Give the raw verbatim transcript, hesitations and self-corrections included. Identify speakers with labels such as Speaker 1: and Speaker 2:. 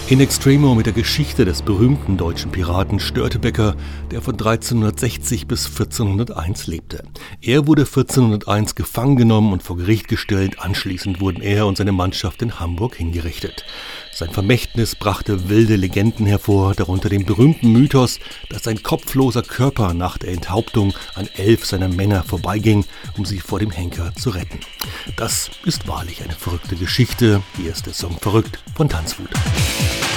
Speaker 1: In extremo mit der Geschichte des berühmten deutschen Piraten Störtebeker, der von dreizehnhundertsechzig bis vierzehnhunderteins lebte. Er wurde vierzehnhunderteins gefangen genommen und vor Gericht gestellt. Anschließend wurden er und seine Mannschaft in Hamburg hingerichtet. Sein Vermächtnis brachte wilde Legenden hervor, darunter den berühmten Mythos, dass sein kopfloser Körper nach der Enthauptung an elf seiner Männer vorbeiging, um sie vor dem Henker zu retten. Das ist wahrlich eine verrückte Geschichte. Hier ist der Song Verrückt von Tanzwut.